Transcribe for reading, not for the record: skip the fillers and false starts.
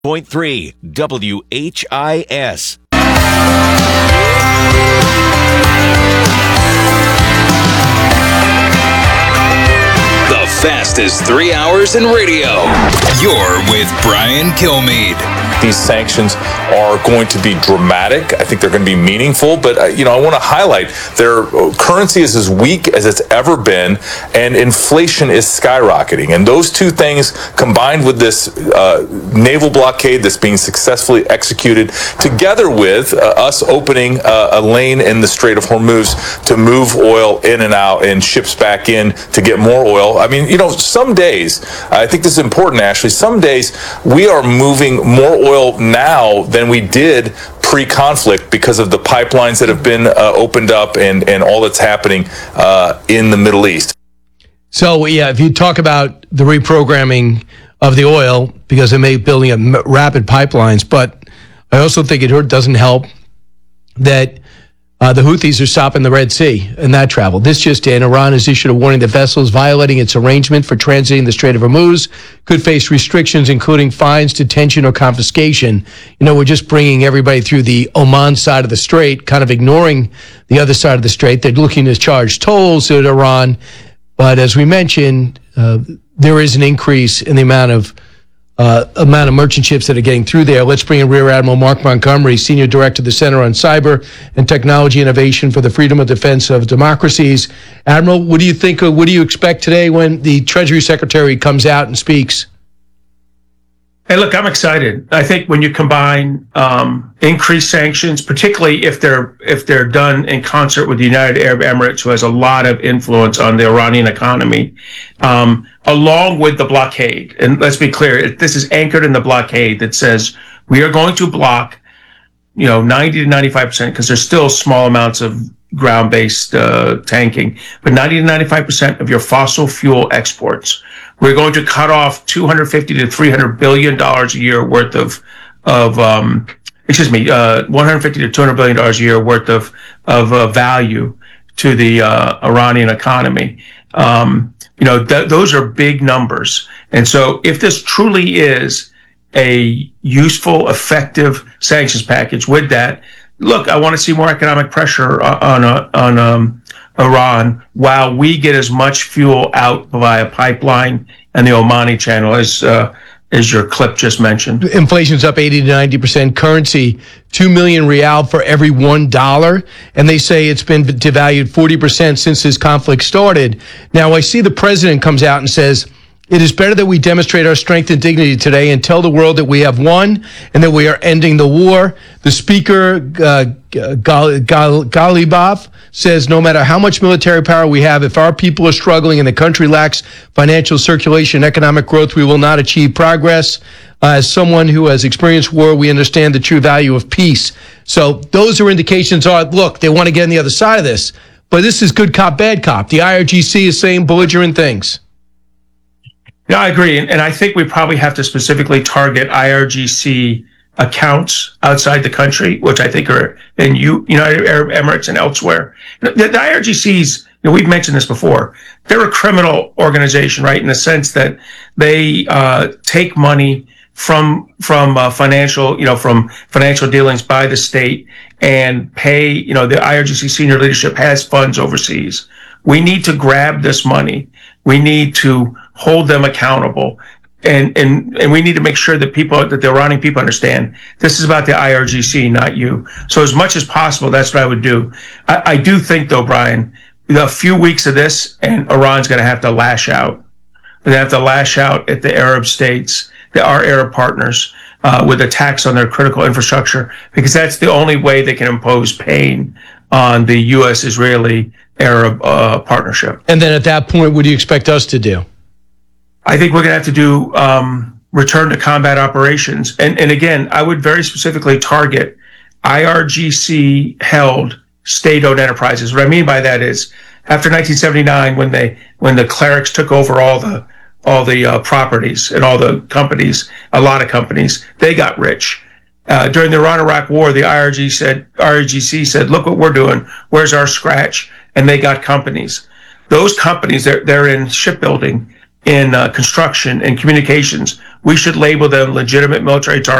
101.3 WHIS. The fastest 3 hours in radio. You're with Brian Kilmeade. These sanctions are going to be dramatic. I think they're going to be meaningful, but I want to highlight their currency is as weak as it's ever been, and inflation is skyrocketing. And those two things, combined with this naval blockade that's being successfully executed, together with us opening a lane in the Strait of Hormuz to move oil in and out and ships back in to get more oil. I mean, some days, I think this is important, Ashley, some days we are moving more oil now than we did pre-conflict because of the pipelines that have been opened up and all that's happening in the Middle East. So, yeah, if you talk about the reprogramming of the oil, because they may be building up rapid pipelines, but I also think it doesn't help that the Houthis are stopping the Red Sea and that travel. This just in, Iran has issued a warning that vessels violating its arrangement for transiting the Strait of Hormuz could face restrictions, including fines, detention, or confiscation. We're just bringing everybody through the Oman side of the strait, kind of ignoring the other side of the strait. They're looking to charge tolls at Iran. But as we mentioned, there is an increase in the amount of merchant ships that are getting through there. Let's bring in Rear Admiral Mark Montgomery, Senior Director of the Center on Cyber and Technology Innovation for the Freedom of Defense of Democracies. Admiral, what do you think? What do you expect today when the Treasury Secretary comes out and speaks? Hey, look, I'm excited. I think when you combine increased sanctions, particularly if they're done in concert with the United Arab Emirates, who has a lot of influence on the Iranian economy, along with the blockade. And let's be clear, this is anchored in the blockade that says we are going to block, 90 to 95%, because there's still small amounts of ground-based tanking, but 90 to 95% of your fossil fuel exports. We're going to cut off $250 to $300 billion a year worth of 150 to $200 billion a year worth of value to the Iranian economy. Those are big numbers. And so if this truly is a useful, effective sanctions package with that, look, I want to see more economic pressure on Iran while we get as much fuel out via pipeline and the Omani channel as your clip just mentioned. Inflation's up 80 to 90%. Currency, 2 million real for every $1. And they say it's been devalued 40% since this conflict started. Now, I see the president comes out and says, it is better that we demonstrate our strength and dignity today and tell the world that we have won and that we are ending the war. The speaker, Galibaf, says no matter how much military power we have, if our people are struggling and the country lacks financial circulation and economic growth, we will not achieve progress. As someone who has experienced war, we understand the true value of peace. So those are indications look, they want to get on the other side of this. But this is good cop, bad cop. The IRGC is saying belligerent things. Yeah, I agree. And I think we probably have to specifically target IRGC accounts outside the country, which I think are in United Arab Emirates and elsewhere. The IRGCs, we've mentioned this before, they're a criminal organization, right? In the sense that they take money from financial dealings by the state and pay, the IRGC senior leadership has funds overseas. We need to grab this money. We need to hold them accountable. And we need to make sure that the Iranian people understand this is about the IRGC, not you. So as much as possible, that's what I would do. I do think, though, Brian, a few weeks of this, and Iran's going to have to lash out. They have to lash out at the Arab states, our Arab partners, with attacks on their critical infrastructure, because that's the only way they can impose pain on the U.S.-Israeli Arab partnership. And then at that point, what do you expect us to do? I think we're going to have to do return to combat operations. And again, I would very specifically target IRGC-held state-owned enterprises. What I mean by that is, after 1979, when the clerics took over all the properties and all the companies, a lot of companies, they got rich. During the Iran-Iraq War, the IRGC said, look what we're doing. Where's our scratch? And they got companies. Those companies, they're in shipbuilding, in construction and communications, we should label them legitimate military targets.